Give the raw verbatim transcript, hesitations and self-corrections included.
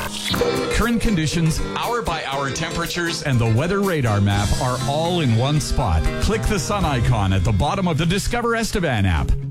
Current conditions, hour-by-hour temperatures, and the weather radar map are all in one spot. Click the sun icon at the bottom of the Discover Esteban app.